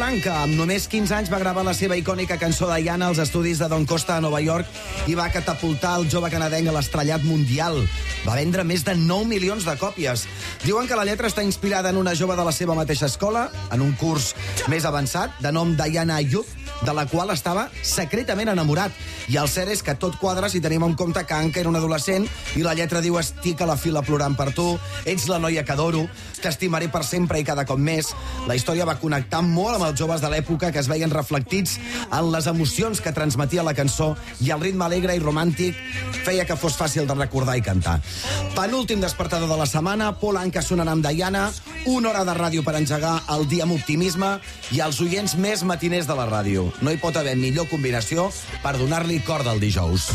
Anka, amb només 15 anys, va gravar la seva icònica cançó Diana als estudis de Don Costa a Nova York i va catapultar el jove canadenc a l'estrellat mundial. Va vendre més de 9 milions de còpies. Diuen que la lletra està inspirada en una jove de la seva mateixa escola, en un curs més avançat, de nom Diana Ayub, de la qual estava secretament enamorat. I el cert és que tot quadra si tenim en compte que Anka era un adolescent i la lletra diu: estic a la fila plorant per tu, ets la noia que adoro, t'estimaré per sempre i cada cop més. La història va connectar molt amb els joves de l'època, que es veien reflectits en les emocions que transmetia la cançó, i el ritme alegre i romàntic feia que fos fàcil de recordar i cantar. Penúltim despertador de la setmana, Paul Anka sonarà amb Diana, una hora de ràdio per engegar el dia amb optimisme i els oients més matiners de la ràdio. No hi pot haver millor combinació per donar-li corda el dijous.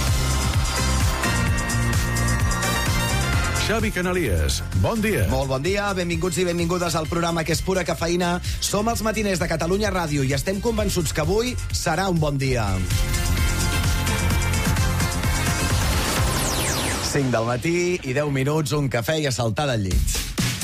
Xavi Canalies, bon dia. Molt bon dia, benvinguts i benvingudes al programa que és pura cafeïna. Som els matiners de Catalunya Ràdio i estem convençuts que avui serà un bon dia. 5 del matí i 10 minuts, un cafè i a saltar del llit.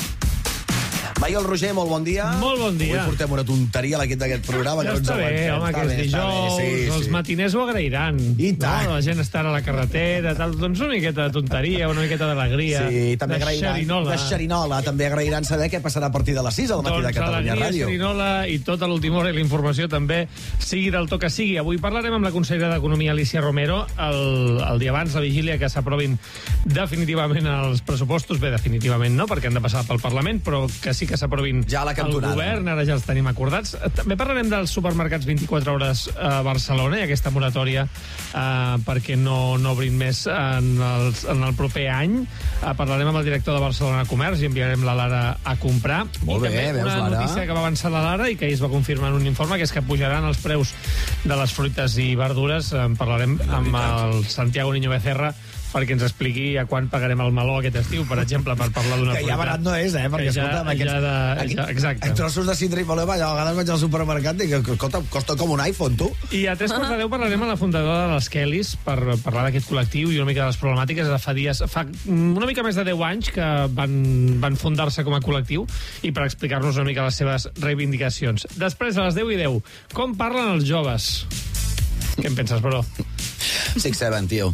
Maiol Roger, molt bon dia. Molt bon dia. Avui portem una tonteria a l'equip d'aquest programa. Ja que no ens està bé, aguantem. home, que és dijous, els matiners ho agrairan. I tant. No? La gent estarà a la carretera, tal, doncs una miqueta de tonteria, una miqueta d'alegria. Sí, també agrairan. De xerinola. També agrairan saber què passarà a partir de les 6 al matí de Catalunya Ràdio. Xerinola i tota l'última hora i la informació també, sigui del to que sigui. Avui parlarem amb la consellera d'Economia, Alícia Romero, el dia abans, la vigília, que s'aprovin definitivament els pressupostos. Bé, definitivament no, perquè han de passar pel Parlament, però que sí que s'aprovin ja el govern, ara ja els tenim acordats. També parlarem dels supermercats 24 hores a Barcelona i aquesta moratòria perquè no obrin més en el proper any. Parlarem amb el director de Barcelona Comerç i enviarem la Lara a comprar. Molt bé, veus, Lara? Una notícia que va avançar la Lara i que ahir es va confirmar en un informe, que és que pujaran els preus de les fruites i verdures. Parlarem amb el Santiago Niño Becerra perquè ens expliqui a quan pagarem el meló aquest estiu, per exemple, per parlar d'una fruita. Que ja barat no és, perquè, escolta, exacte. Trossos de cindre i meló, a vegades vaig al supermercat i que costa com un iPhone, tu. I a 3:15 parlarem amb la fundadora de les Kellys per parlar d'aquest col·lectiu i una mica de les problemàtiques. Fa una mica més de 10 anys que van fundar-se com a col·lectiu i per explicar-nos una mica les seves reivindicacions. Després, a les 10:10, com parlen els joves? Què en penses, bro? 6-7, tio.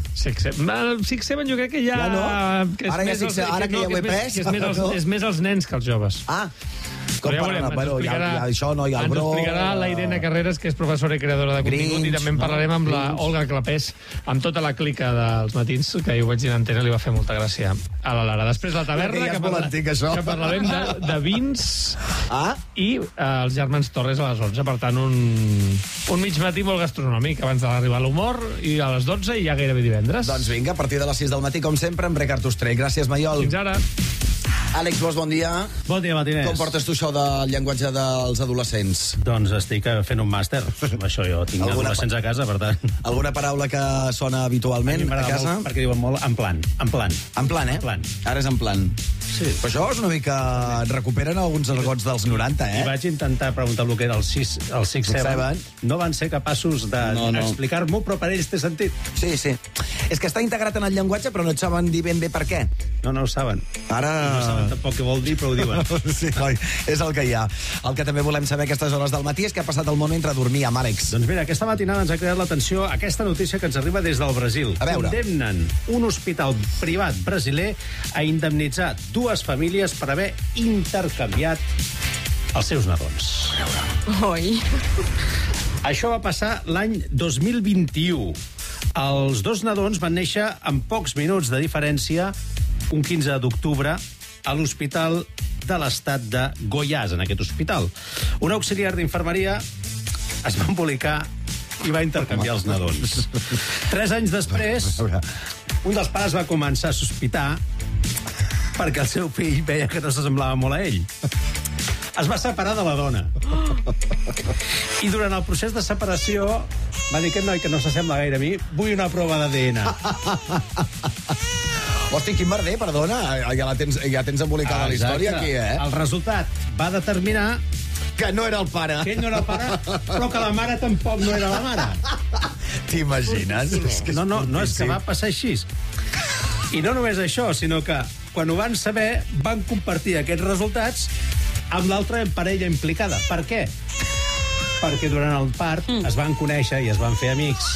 6-7 jo crec que ja... Ja no? Ara que ja ho he pres? És més els nens que els joves. Ah, com parlen? Bueno, ja això no, hi ha el bro... Ens explicarà la Irene Carreras, que és professora i creadora de contingut, i també en parlarem amb la Olga Clapés, amb tota la clica dels matins, que jo vaig dir en antena, li va fer molta gràcia a la Lara. Després la taverna, que parlarem de vins, i els germans Torres a les 11. Per tant, un mig matí molt gastronòmic, abans d'arribar a l'humor, i a les 12 i ja gairebé divendres. Doncs vinga, a partir de les 6 del matí, com sempre, amb Ricard Ostrell. Gràcies, Maiol. Fins ara. Àlex Bosch, bon dia. Bon dia, matiners. Com portes tu això del llenguatge dels adolescents? Doncs estic fent un màster. Això jo tinc adolescents a casa, per tant... Alguna paraula que sona habitualment a casa? Molt, perquè diuen molt en plan. En plan. En plan, eh? Plan. Ara és en plan. Sí. Però això és una mica... recuperen alguns argots dels 90, eh? I vaig intentar preguntar el que era el 6-7. No van ser capaços d'explicar-m'ho, però per ells té sentit. Sí. És que està integrat en el llenguatge, però no et saben dir ben bé per què. No ho saben. Ara... No saben tampoc què vol dir, però ho diuen. Sí, és el que hi ha. El que també volem saber a aquestes hores del matí és què ha passat el món entre dormir amb Àlex. Doncs mira, aquesta matinada ens ha creat l'atenció aquesta notícia que ens arriba des del Brasil. A veure. Condemnen un hospital privat brasiler a indemnitzar 2 famílies per haver intercanviat els seus nadons. Oi. Això va passar l'any 2021. Els 2 nadons van néixer amb pocs minuts de diferència un 15 d'octubre a l'hospital de l'estat de Goiás, en aquest hospital. Un auxiliar d'infermeria es va embolicar i va intercanviar els nadons. 3 anys després, un dels pares va començar a sospitar perquè el seu fill veia que no s'assemblava molt a ell. Es va separar de la dona. I durant el procés de separació va dir: aquest noi que no s'assembla gaire a mi, vull una prova d'ADN. Hosti, quin merder, perdona. Ja tens embolicada la història aquí, eh? El resultat va determinar que no era el pare. Que ell no era el pare, però que la mare tampoc no era la mare. T'imagines? No, és que va passar així. I no només això, sinó que quan ho van saber, van compartir aquests resultats amb l'altra parella implicada. Per què? perquè durant el part es van conèixer i es van fer amics.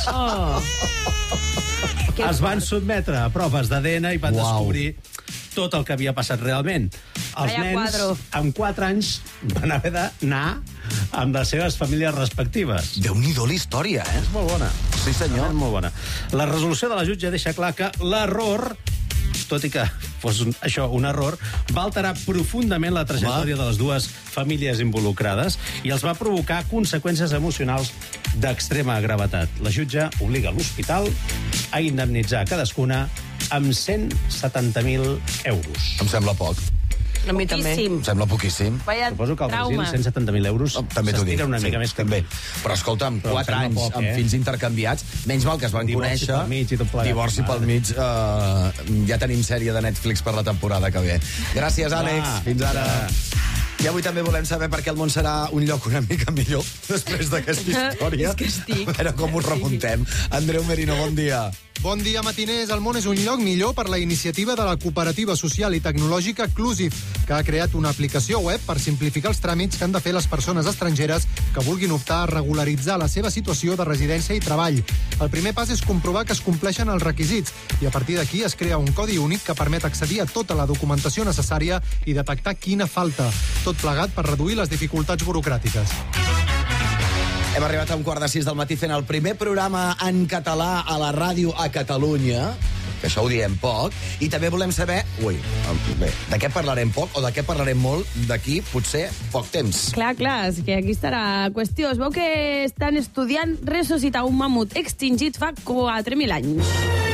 Es van sotmetre a proves d'ADN i van descobrir tot el que havia passat realment. Els nens, amb 4 anys, van haver d'anar amb les seves famílies respectives. Déu-n'hi-do la història, És molt bona. Sí, senyor. És molt bona. La resolució de la jutge deixa clar que l'error, tot i que fos un error, va alterar profundament la trajectòria de les dues famílies involucrades i els va provocar conseqüències emocionals d'extrema gravetat. La jutge obliga l'hospital a indemnitzar cadascuna amb 170.000 euros. Em sembla poc. A mi també. Em sembla poquíssim. Suposo que al Brasil 170.000 euros s'estira una mica més. També. Però escolta, amb 4 anys, amb fills intercanviats, menys mal que es van conèixer. Divorci pel mig. Ja tenim sèrie de Netflix per la temporada que ve. Gràcies, Àlex. Fins ara. I avui també volem saber per què el món serà un lloc una mica millor després d'aquesta història. És que estic. A veure com us remuntem. Andreu Merino, bon dia. Bon dia, matiners. El món és un lloc millor per la iniciativa de la cooperativa social i tecnològica Clusiv, que ha creat una aplicació web per simplificar els tràmits que han de fer les persones estrangeres que vulguin optar a regularitzar la seva situació de residència i treball. El primer pas és comprovar que es compleixen els requisits i a partir d'aquí es crea un codi únic que permet accedir a tota la documentació necessària i detectar quina falta. Tot plegat per reduir les dificultats burocràtiques. Hem arribat a 5:45 del matí fent el primer programa en català a la ràdio a Catalunya, que això ho diem poc, i també volem saber, de què parlarem poc o de què parlarem molt d'aquí, potser, poc temps. Clar, és que aquí estarà la qüestió. Es veu que estan estudiant ressuscitar un mamut extingit fa 4.000 anys.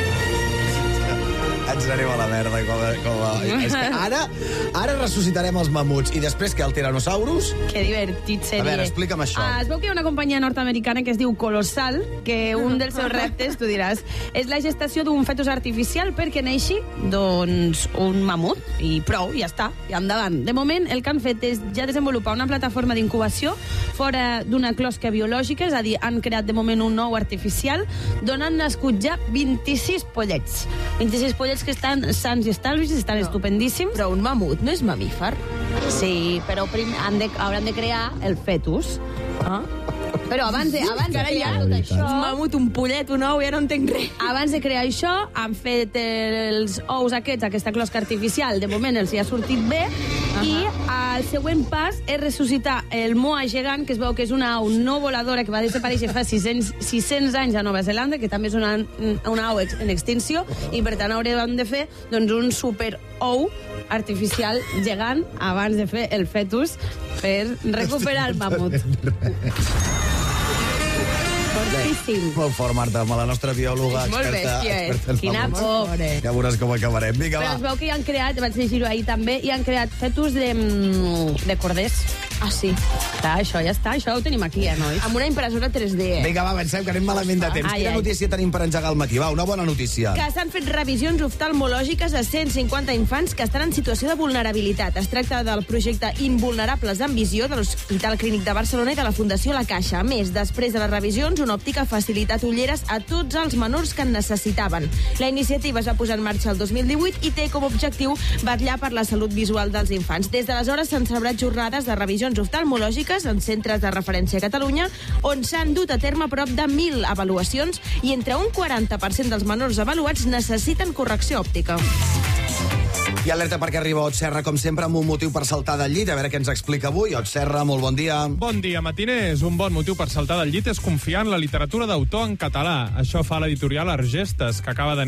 Ens aneu a la merda. És que ara ressuscitarem els mamuts i després que el tiranosaurus... Que divertit seria. A veure, explica'm això. Es veu que hi ha una companyia nord-americana que es diu Colossal, que un dels seus reptes, tu diràs, és la gestació d'un fetus artificial perquè neixi, doncs, un mamut. I prou, ja està, i endavant. De moment, el que han fet és ja desenvolupar una plataforma d'incubació fora d'una closca biològica, és a dir, han creat de moment un nou artificial, d'on han nascut ja 26 pollets. 26 pollets que estan sants i estalvis, estan estupendíssims. Però un mamut no és mamífer? Sí, però hauran de crear el fetus. Però abans de crear tot això... Un mamut, un pollet, un ou, ja no entenc res. Abans de crear això, han fet els ous aquests, aquesta closca artificial. De moment els hi ha sortit bé. I el següent pas és ressuscitar el moa gegant, que es veu que és una au no voladora que va desaparèixer fa 600 anys a Nova Zelanda, que també és una au en extinció, i per tant haurem de fer doncs, un super ou artificial gegant abans de fer el fetus per recuperar el mamut. Fortíssim. Molt fort, Marta, amb la nostra biòloga experta. Quina por. Ja veuràs com acabarem. Vinga, Però es veu que hi han creat, vaig llegir-ho ahir també, i han creat fetus de corders. Ah, sí. Clar, això ja està, això ho tenim aquí, nois? Amb una impressora 3D. Vinga, avancem, que anem malament de temps. Quina notícia tenim per engegar el matí? Va, una bona notícia. Que s'han fet revisions oftalmològiques a 150 infants que estan en situació de vulnerabilitat. Es tracta del projecte Invulnerables amb Visió de l'Hospital Clínic de Barcelona i de la Fundació La Caixa. A més, després de les revisions, una òptica ha facilitat ulleres a tots els menors que en necessitaven. La iniciativa es va posar en marxa el 2018 i té com a objectiu vetllar per la salut visual dels infants. Des d'aleshores s'han celebrat jornades de revisions oftalmològiques en centres de referència a Catalunya, on s'han dut a terme prop de 1.000 avaluacions i entre un 40% dels menors avaluats necessiten correcció òptica. I alerta perquè arriba Ot Serra, com sempre, amb un motiu per saltar del llit. A veure què ens explica avui. Ot Serra, molt bon dia. Bon dia, matiners. Un bon motiu per saltar del llit és confiar en la literatura d'autor en català. Això fa l'editorial Argestes, que acaba de